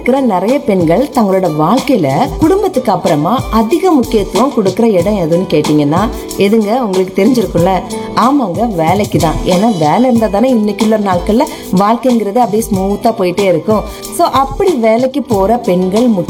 இருக்கிற நிறைய பெண்கள் தங்களோட வாழ்க்கையில குடும்பத்துக்கு அப்புறமா அதிக முக்கியத்துவம் கொடுக்கற இடம் எதுன்னு கேட்டீங்கன்னா எதுங்க உங்களுக்கு தெரிஞ்சிருக்கும்ல? ஆமாங்க, வேலைக்கு தான். ஏன்னா வேலை இருந்தா தானே இன்னைக்குள்ள நாட்கள்ல வாழ்க்கைங்கிறது அப்படியே ஸ்மூத்தா போயிட்டே இருக்கும். சோ அப்படி வேலைக்கு போற பெண்கள்